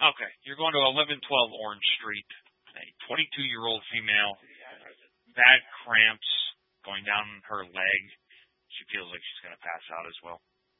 Okay, you're going to 1112 Orange Street. A 22-year-old female. Bad cramps going down her leg. She feels like she's going to pass out as well.